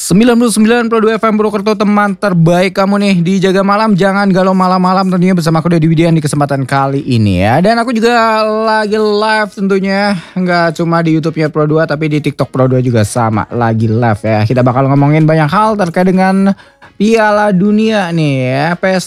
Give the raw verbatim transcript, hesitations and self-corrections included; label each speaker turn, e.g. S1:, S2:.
S1: sembilan puluh sembilan koma dua F M Purwokerto, teman terbaik kamu nih di Jaga Malam. Jangan galau malam-malam tentunya bersama aku Deddy Widian di kesempatan kali ini ya. Dan aku juga lagi live tentunya, nggak cuma di YouTube-nya Pro dua tapi di TikTok Pro dua juga sama lagi live ya. Kita bakal ngomongin banyak hal terkait dengan Piala Dunia nih ya,